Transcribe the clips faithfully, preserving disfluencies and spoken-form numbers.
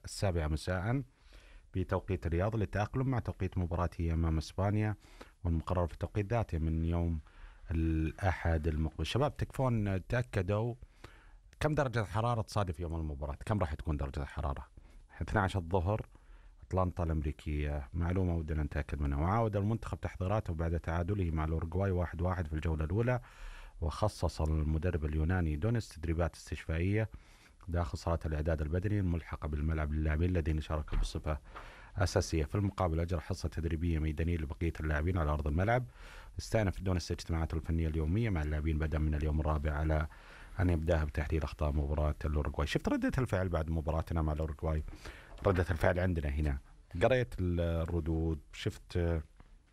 السابعة مساء بتوقيت الرياض للتأقلم مع توقيت مباراته أمام إسبانيا، والمقرر في توقيت ذاته من يوم الأحد المقبل. شباب تكفون تأكدوا كم درجة الحرارة تصادف يوم المباراة؟ كم راح تكون درجة الحرارة؟ اثنا عشر الظهر أطلانتا الأمريكية، معلومة ودنا نتأكد منها. وعاود المنتخب تحضيراته بعد تعادله مع الأورجواي واحد واحد في الجولة الأولى، وخصص المدرب اليوناني دونيس تدريبات استشفائية داخل صالة الإعداد البدني الملحقة بالملعب للاعبين الذين شاركوا بصفة أساسية. في المقابل أجرى حصة تدريبية ميدانية لبقية اللاعبين على أرض الملعب. استأنف دونيس اجتماعاته الفنية اليومية مع اللاعبين بدءا من اليوم الرابع على أن يبدأها بتحليل أخطاء مباراة الأورجواي. شفت ردة الفعل بعد مباراتنا مع الأورجواي؟ ردة الفعل عندنا هنا، قريت الردود، شفت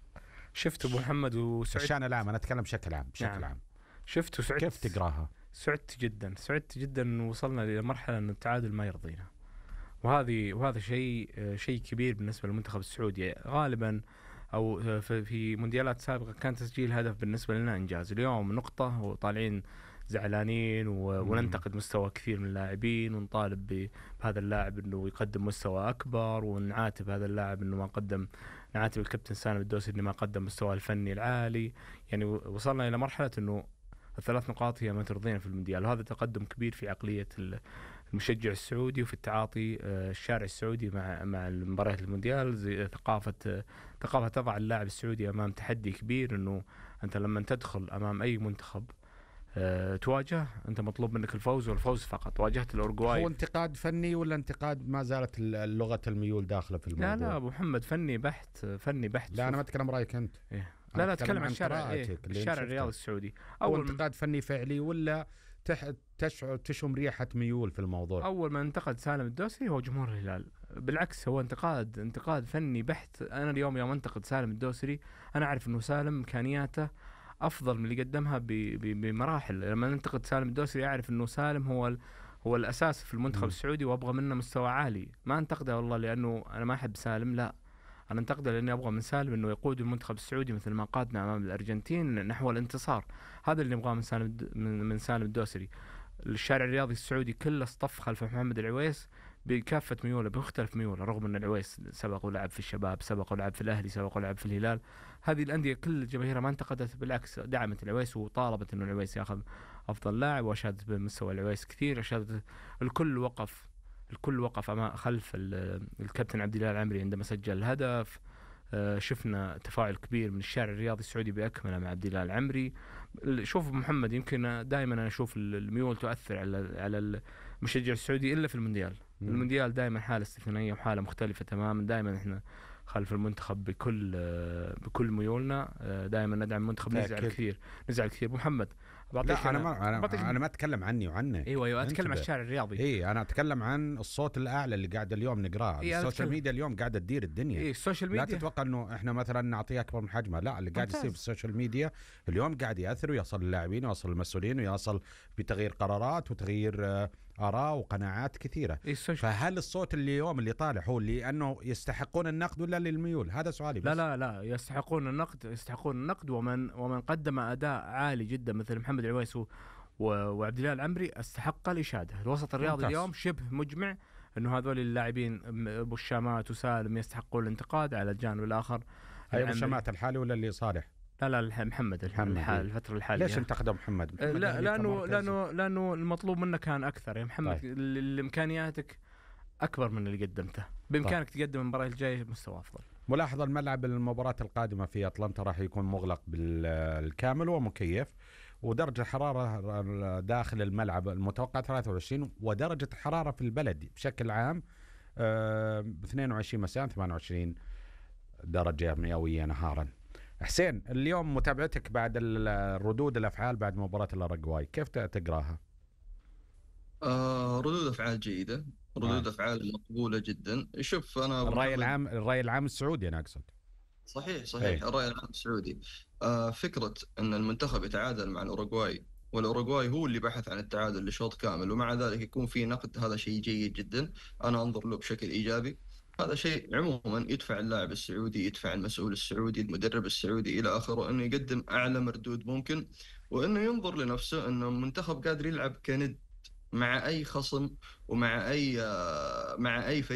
شفت أبو محمد وسعدت. الشأن العام، أنا أتكلم بشكل عام بشكل نعم. عام شفت وسعدت. كيف تقراها؟ سعدت جدا سعدت جدا وصلنا إلى مرحلة أن التعادل ما يرضينا، وهذه وهذا شيء شيء كبير بالنسبة للمنتخب السعودي. غالبا أو في مونديالات سابقة كان تسجيل هدف بالنسبة لنا إنجاز. اليوم نقطة وطالعين زعلانين وننتقد مستوى كثير من اللاعبين، ونطالب بهذا اللاعب انه يقدم مستوى اكبر، ونعاتب هذا اللاعب انه ما قدم، نعاتب الكابتن سالم الدوسري انه ما قدم مستوى الفني العالي. يعني وصلنا الى مرحلة انه الثلاث نقاط هي ما ترضينا في المونديال، وهذا تقدم كبير في عقلية المشجع السعودي وفي التعاطي الشارع السعودي مع مع مباريات المونديال. زي ثقافة ثقافة تضع اللاعب السعودي امام تحدي كبير، انه انت لما تدخل امام اي منتخب أه تواجه، انت مطلوب منك الفوز والفوز فقط. واجهت الاورجواي. هو انتقاد فني ولا انتقاد ما زالت لغة الميول داخله في الموضوع؟ لا لا ابو محمد، فني بحت فني بحت. لا انا ما اتكلم رايك انت. إيه؟ لا لا اتكلم عن الشارع، إيه؟ الشارع الرياضي السعودي. اول انتقاد فني فعلي ولا تح... تشعر تشم ريحة ميول في الموضوع؟ اول ما انتقد سالم الدوسري هو جمهور الهلال، بالعكس هو انتقاد انتقاد فني بحت. انا اليوم يوم انتقد سالم الدوسري انا اعرف انه سالم امكانياته افضل من اللي قدمها بمراحل. لما ننتقد سالم الدوسري اعرف انه سالم هو هو الاساس في المنتخب م. السعودي، وابغى منه مستوى عالي. ما انتقده والله لانه انا ما احب سالم، لا انا انتقده لاني ابغى من سالم انه يقود المنتخب السعودي مثل ما قادنا امام الارجنتين نحو الانتصار. هذا اللي نبغاه من سالم من, من سالم الدوسري. الشارع الرياضي السعودي كله اصطف خلف محمد العويس بكافة ميوله، بمختلف ميوله، رغم أن العويس سبق ولعب في الشباب، سبق ولعب في الأهلي، سبق ولعب في الهلال. هذه الأندية كل جماهيرها ما انتقدت، بالعكس دعمت العويس وطالبت أنه العويس يأخذ أفضل لاعب، وأشادت بمستوى العويس كثير. أشادت الكل وقف الكل وقف أمام خلف الكابتن عبد الله العمري عندما سجل الهدف. شفنا تفاعل كبير من الشارع الرياضي السعودي بأكمله مع عبد الله العمري. شوف محمد، يمكن دائما أنا أشوف الميول تؤثر على على المشجع السعودي إلا في المونديال. مم. المونديال دائما حالة استثنائية وحالة مختلفة تماما. دائما إحنا خلف المنتخب بكل بكل ميولنا، دائما ندعم المنتخب. نزعل كثير نزعل كثير محمد. لا أنا, أنا ما أنا, أنا ما أتكلم عني وعنه. أيوة أيوة أتكلم عن الشارع الرياضي. إيه أنا أتكلم عن الصوت الأعلى اللي قاعد اليوم نقراه. إيه السوشيال ميديا اليوم قاعدة تدير الدنيا. إيه السوشيال ميديا. لا تتوقع إنه إحنا مثلا نعطيه أكبر من حجمه، لا اللي قاعد يصير في السوشيال ميديا اليوم قاعد يأثر ويصل للاعبين ويصل للمسؤولين ويصل بتغيير قرارات وتغيير آراء وقناعات كثيرة. إيه فهل الصوت اللي اليوم اللي طالع هو اللي أنه يستحقون النقد ولا للميول؟ هذا سؤالي بس. لا لا لا يستحقون النقد، يستحقون النقد. ومن ومن قدم أداء عالي جدا مثل محمد العويس وعبد الله العمري استحق الإشادة. الوسط الرياضي اليوم شبه مجمع أنه هذول اللاعبين أبو الشامات وسالم يستحقون الانتقاد. على الجانب الآخر أي أبو الشامات الحالي ولا اللي صالح؟ لا لا محمد الحال الفترة الحالية. ليش انتقدوا محمد؟ محمد لا لأنه لأنه لأنه المطلوب منك كان أكثر يا محمد. طيب. الإمكانياتك أكبر من اللي قدمته، بإمكانك طيب. تقدم المباراة الجاية مستوى أفضل. ملاحظة الملعب المباراة القادمة في أطلانتا راح يكون مغلق بالكامل ومكيف، ودرجة الحرارة داخل الملعب المتوقع ثلاثة وعشرين، ودرجة الحرارة في البلد بشكل عام اثنين وعشرين مساء ثمانية وعشرين درجة مئوية نهارا. حسين، اليوم متابعتك بعد الردود الأفعال بعد مباراة الأورجواي كيف تقراها؟ آه ردود أفعال جيدة، ردود آه. أفعال مقبولة جدا. شوف أنا الرأي العام الرأي العام السعودي أنا أقصد. صحيح صحيح أي. الرأي العام السعودي آه فكرة أن المنتخب يتعادل مع الأوروغواي، والأوروغواي هو اللي بحث عن التعادل لشوط كامل، ومع ذلك يكون في نقد، هذا شيء جيد جدا. أنا أنظر له بشكل إيجابي. هذا شيء عموما يدفع اللاعب السعودي، يدفع المسؤول السعودي، المدرب السعودي إلى آخره، أنه يقدم أعلى مردود ممكن، وأنه ينظر لنفسه أنه المنتخب قادر يلعب كند مع أي خصم ومع أي مع أي فريق.